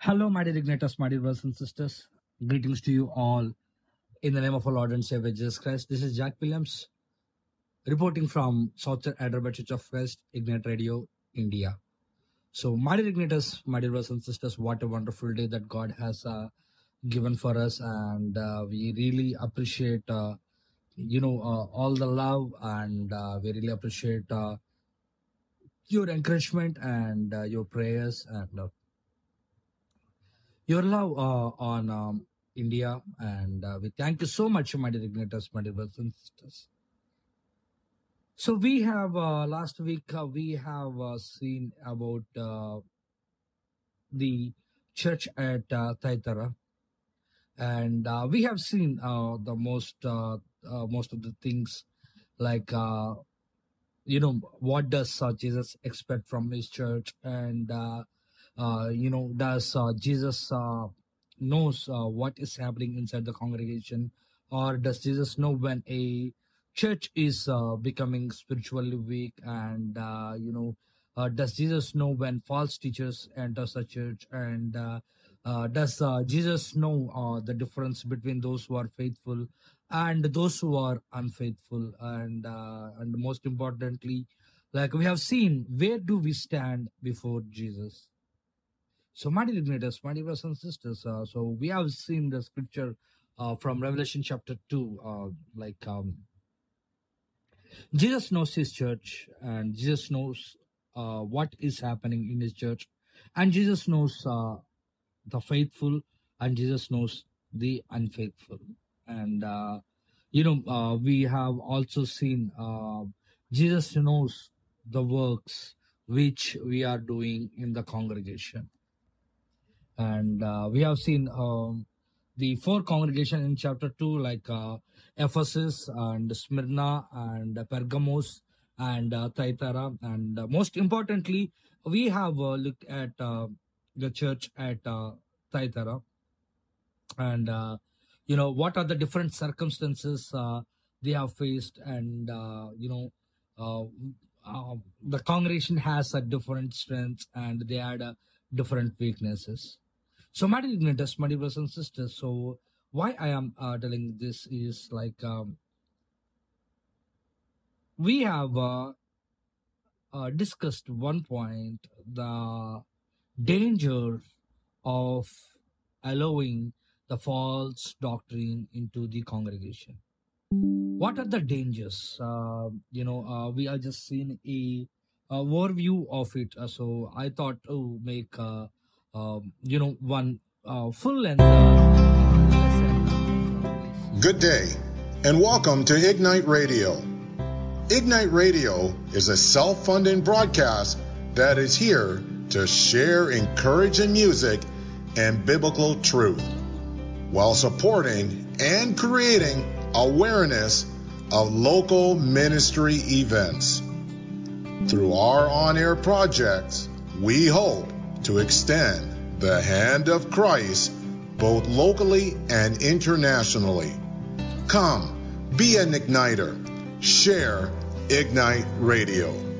Hello, my dear Ignators, my dear brothers and sisters. Greetings to you all in the name of our Lord and Savior Jesus Christ. This is Jack Williams reporting from Southern Hyderabad Church of Christ, Ignite Radio, India. So, my dear Ignators, my dear brothers and sisters, what a wonderful day that God has given for us, and we really appreciate, all the love, and we really appreciate your encouragement and your prayers and your love on India, and we thank you so much, my dear Ignators, my dear brothers and sisters. So we have last week we have seen about the church at Taitara, and we have seen the most of the things like what does Jesus expect from his church, and does Jesus knows what is happening inside the congregation, or does Jesus know when a church is becoming spiritually weak, and does Jesus know when false teachers enter the church, and does Jesus know the difference between those who are faithful and those who are unfaithful, and most importantly, like we have seen, where do we stand before Jesus? So, my dear Ignators, my dear brothers and sisters, so we have seen the scripture from Revelation chapter 2, Jesus knows his church, and Jesus knows what is happening in his church, and Jesus knows the faithful, and Jesus knows the unfaithful. And, we have also seen Jesus knows the works which we are doing in the congregation. And we have seen the four congregation in chapter 2, like Ephesus and Smyrna and Pergamos and Thyatira, and most importantly, we have looked at the church at Thyatira, and what are the different circumstances they have faced, and the congregation has a different strengths, and they had different weaknesses. So, my dear Ignators, my dear brothers and sisters, so why I am telling this is like we have discussed one point, the danger of allowing the false doctrine into the congregation. What are the dangers? We are just seen a overview of it. So I thought to make one full length lesson from this. Good day, and welcome to Ignite Radio. Ignite Radio is a self-funding broadcast that is here to share encouraging music and biblical truth, while supporting and creating awareness of local ministry events. Through our on-air projects, we hope to extend the hand of Christ both locally and internationally. Come, be an igniter. Share Ignite Radio.